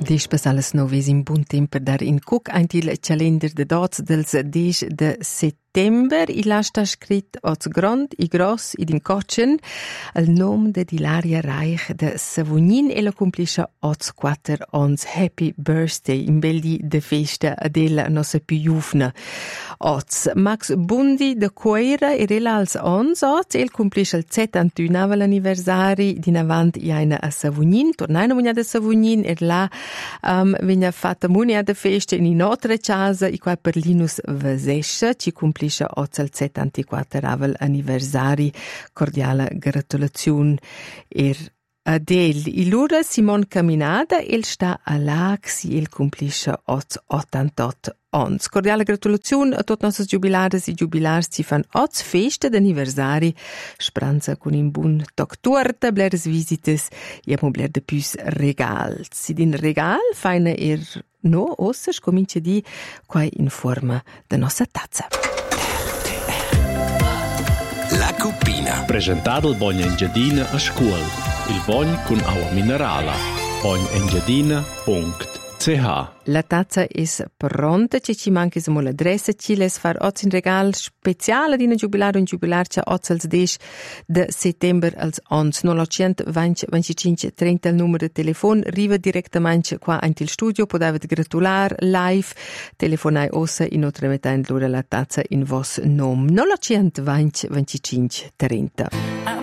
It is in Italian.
Despas alles noves in buon tempo dar in Cook antil calender de dots dels 10 de settember. Il sta scrit als grand i gross id in Cocchen il nom de Ilaria Reich de Savognin e la complice als 4 ans. Happy birthday in belli de festa della nostra più giovane. Als Max Bundi de Coira e rela als ans als el complice il 71 anniversari din avant iaina a Savognin, tornaina munia de Savognin e là vegna fatta munia de festa in un'altra casa e qua per Linus Vasescia ci complice oggi il 74 anniversari. Cordiale gratulazione Adel. Ilura Simon Caminada, il sta a Laxi, il complice oggi 88 ans. Cordiale gratulazione a tutti i nostri giubilari e giubilars ci fanno oggi festa d'anniversari. Speranza con un buon tag torta, bleres visites e abbiamo bler de più regal. Si din regal feine no, ossa comincia di qua in forma da nostra tazza. La Cuppina. Presentato il Bogna Engiadina a scuola. Il Bogna con acqua minerale. bognaengiadina.ch. La tazza è pronta, ci manca solo l'adressa, ci les far oggi un regal speciale di un giubilare oggi al 10 de settembre als ons 920 25 30 il numero di telefono, riva direttamente qua in il studio, potete gratulare live, telefonai ossa in notre metà in l'ora la tazza in vos nom 920 25 30.